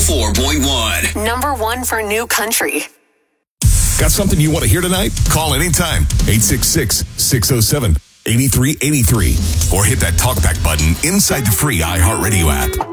104.1. Number one for new country. Got something you want to hear tonight? Call anytime. 866-607-8383. Or hit that talkback button inside the free iHeartRadio app.